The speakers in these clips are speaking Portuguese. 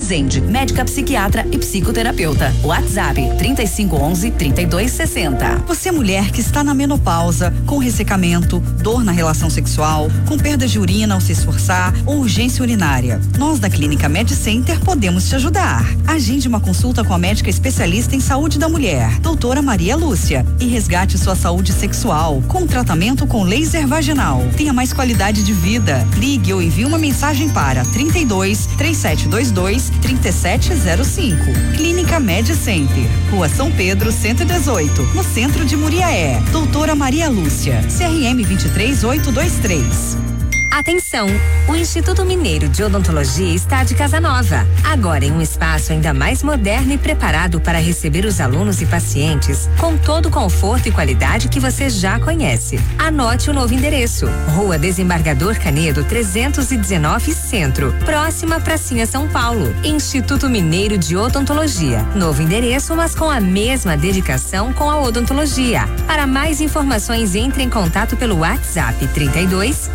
Zende, médica psiquiatra e psicoterapeuta. WhatsApp 3511-3260. Você, mulher que está na menopausa, com ressecamento, dor na relação sexual, com perda de urina ao se esforçar ou urgência urinária. Nós da Clínica Med Center podemos te ajudar. Agende uma consulta com a médica especialista em saúde da mulher, doutora Maria Lúcia, e resgate sua saúde sexual com tratamento com laser vaginal. Tenha mais qualidade de vida. Ligue ou envie uma mensagem para 32 3722 3705. Clínica Med Center, Rua São Pedro 118, no centro de Muriaé. Doutora Maria Lúcia, CRM 23823. Atenção! O Instituto Mineiro de Odontologia está de casa nova. Agora em um espaço ainda mais moderno e preparado para receber os alunos e pacientes com todo o conforto e qualidade que você já conhece. Anote o novo endereço: Rua Desembargador Canedo 319 Centro, próxima Pracinha São Paulo. Instituto Mineiro de Odontologia. Novo endereço, mas com a mesma dedicação com a odontologia. Para mais informações, entre em contato pelo WhatsApp 32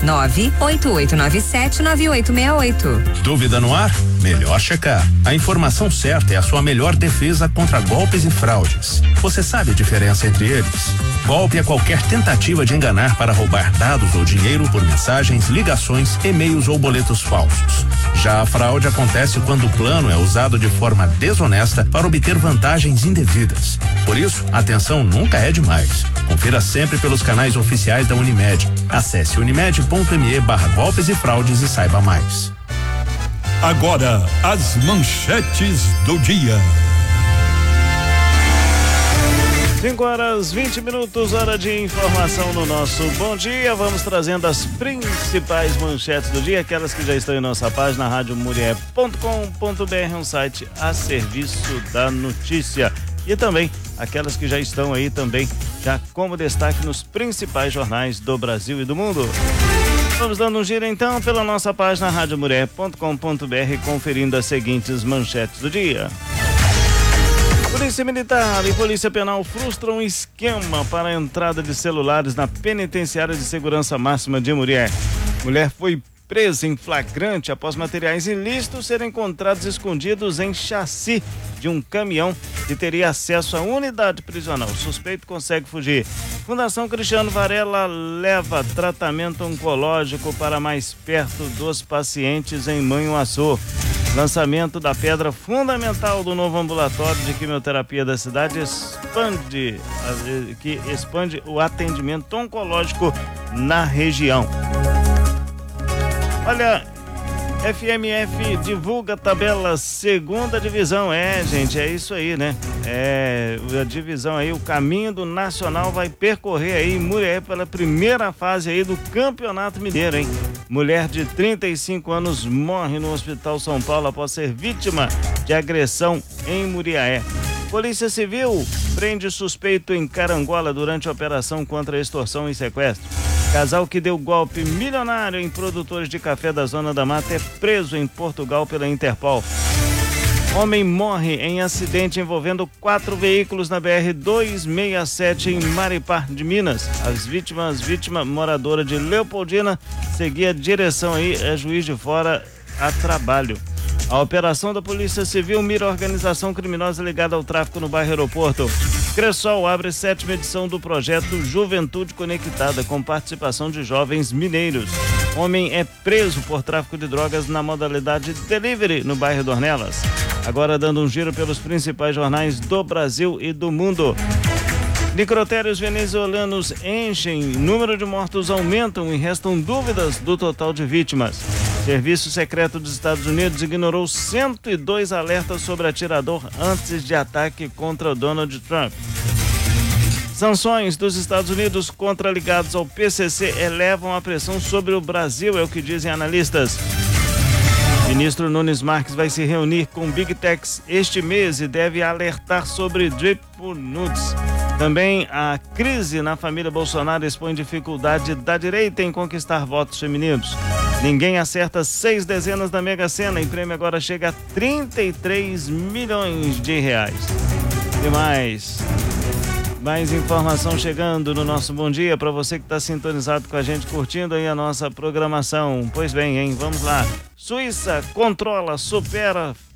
988979868. Dúvida no ar? Melhor checar. A informação certa é a sua melhor defesa contra golpes e fraudes. Você sabe a diferença entre eles? Golpe é qualquer tentativa de enganar para roubar dados ou dinheiro por mensagens, ligações, e-mails ou boletos falsos. Já a fraude acontece quando o plano é usado de forma desonesta para obter vantagens indevidas. Por isso, atenção nunca é demais. Confira sempre pelos canais oficiais da Unimed. Acesse unimed.me/golpes e fraudes e saiba mais. Agora, as manchetes do dia. 5h20, hora de informação no nosso Bom Dia. Vamos trazendo as principais manchetes do dia, aquelas que já estão em nossa página radiomuriaé.com.br, um site a serviço da notícia. E também aquelas que já estão aí também, já como destaque nos principais jornais do Brasil e do mundo. Vamos dando um giro então pela nossa página radiomuriaé.com.br, conferindo as seguintes manchetes do dia. Polícia Militar e Polícia Penal frustram um esquema para a entrada de celulares na Penitenciária de Segurança Máxima de Muriaé. Mulher foi presa em flagrante após materiais ilícitos serem encontrados escondidos em chassi de um caminhão que teria acesso à unidade prisional. O suspeito consegue fugir. Fundação Cristiano Varela leva tratamento oncológico para mais perto dos pacientes em Manhuaçu. Lançamento da pedra fundamental do novo ambulatório de quimioterapia da cidade expande o atendimento oncológico na região. Olha, FMF divulga tabela segunda divisão. Gente, é isso aí, né? A divisão aí, o caminho do Nacional vai percorrer aí Muriaé pela primeira fase aí do Campeonato Mineiro, hein? Mulher de 35 anos morre no Hospital São Paulo após ser vítima de agressão em Muriaé. Polícia Civil prende suspeito em Carangola durante a operação contra extorsão e sequestro. Casal que deu golpe milionário em produtores de café da Zona da Mata é preso em Portugal pela Interpol. Homem morre em acidente envolvendo 4 veículos na BR-267 em Maripá de Minas. Vítima moradora de Leopoldina seguia direção aí a Juiz de Fora a trabalho. A operação da Polícia Civil mira a organização criminosa ligada ao tráfico no bairro Aeroporto. Cressol abre 7ª edição do projeto Juventude Conectada, com participação de jovens mineiros. Homem é preso por tráfico de drogas na modalidade delivery no bairro Dornelas. Agora dando um giro pelos principais jornais do Brasil e do mundo. Necrotérios venezuelanos enchem, número de mortos aumentam e restam dúvidas do total de vítimas. Serviço Secreto dos Estados Unidos ignorou 102 alertas sobre atirador antes de ataque contra Donald Trump. Sanções dos Estados Unidos contra ligados ao PCC elevam a pressão sobre o Brasil, é o que dizem analistas. Ministro Nunes Marques vai se reunir com Big Techs este mês e deve alertar sobre drip nudes. Também a crise na família Bolsonaro expõe dificuldade da direita em conquistar votos femininos. Ninguém acerta 6 dezenas da Mega Sena e prêmio agora chega a 33 milhões de reais. E mais informação chegando no nosso Bom Dia para você que está sintonizado com a gente, curtindo aí a nossa programação. Pois bem, vamos lá. Suíça controla, supera